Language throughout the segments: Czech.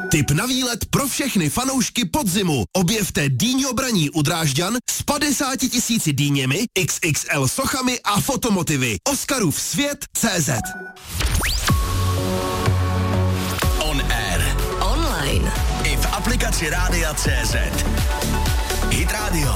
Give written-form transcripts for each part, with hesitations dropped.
Tip na výlet pro všechny fanoušky podzimu. Objevte Dýňo Braní u Drážďan s 50 000 dýněmi, XXL sochami a fotomotivy. Oscarův svět.cz. On air. Online. I v aplikaci Rádia.cz. Hit Radio.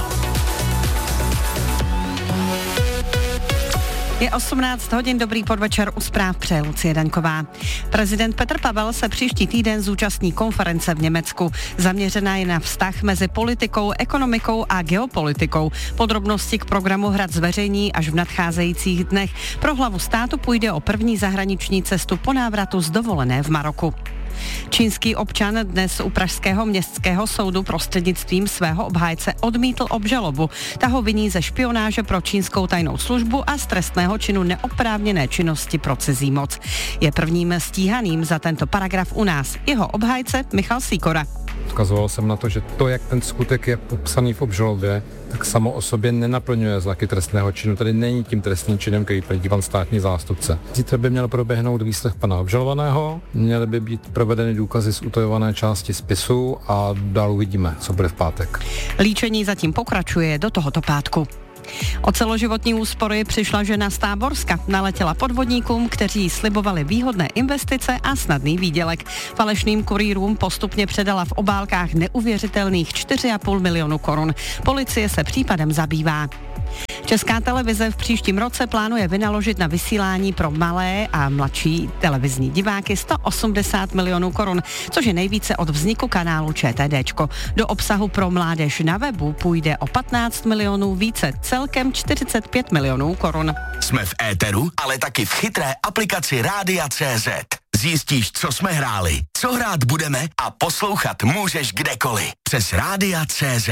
Je 18 hodin, dobrý podvečer, u zpráv přeje Lucie Daňková. Prezident Petr Pavel se příští týden zúčastní konference v Německu. Zaměřená je na vztah mezi politikou, ekonomikou a geopolitikou. Podrobnosti k programu Hrad zveřejní až v nadcházejících dnech. Pro hlavu státu půjde o první zahraniční cestu po návratu z dovolené v Maroku. Čínský občan dnes u pražského městského soudu prostřednictvím svého obhájce odmítl obžalobu. Ta ho viní ze špionáže pro čínskou tajnou službu a z trestného činu neoprávněné činnosti pro cizí moc. Je prvním stíhaným za tento paragraf u nás. Jeho obhájce Michal Sýkora. Ukazoval jsem na to, že to, jak ten skutek je popsaný v obžalobě, tak samo o sobě nenaplňuje znaky trestného činu, tedy není tím trestným činem, který tvrdí pan státní zástupce. Zítra by měl proběhnout výslech pana obžalovaného, měly by být provedeny důkazy z utajované části spisu a dál uvidíme, co bude v pátek. Líčení zatím pokračuje do tohoto pátku. O celoživotní úspory přišla žena z Táborska. Naletěla podvodníkům, kteří slibovali výhodné investice a snadný výdělek. Falešným kurýrům postupně předala v obálkách neuvěřitelných 4,5 milionu korun. Policie se případem zabývá. Česká televize v příštím roce plánuje vynaložit na vysílání pro malé a mladší televizní diváky 180 milionů korun, což je nejvíce od vzniku kanálu ČTDčko. Do obsahu pro mládež na webu půjde o 15 milionů více, celkem 45 milionů korun. Jsme v éteru, ale taky v chytré aplikaci Rádia.cz. Zjistíš, co jsme hráli, co hrát budeme a poslouchat můžeš kdekoliv. Přes Rádia.cz.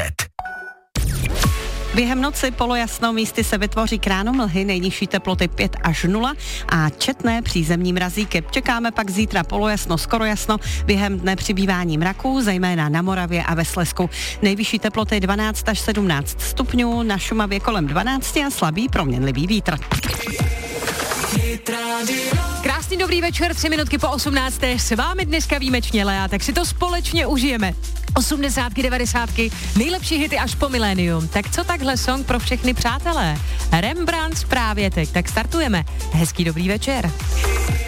Během noci polojasno, místy se vytvoří kránomlhy, nejnižší teploty 5 až 0 a četné přízemní mrazíky. Čekáme pak zítra polojasno, skoro jasno, během dne přibývání mraků, zejména na Moravě a ve Slezsku. Nejvyšší teploty 12 až 17 stupňů, na Šumavě kolem 12 a slabý proměnlivý vítr. Krásný dobrý večer, 3 minutky po 18. S vámi dneska výjimečně Lea, tak si to společně užijeme. 80, 90, nejlepší hity až po milénium. Tak co takhle song pro všechny přátelé? Rembrandt právě teď, tak startujeme. Hezký dobrý večer.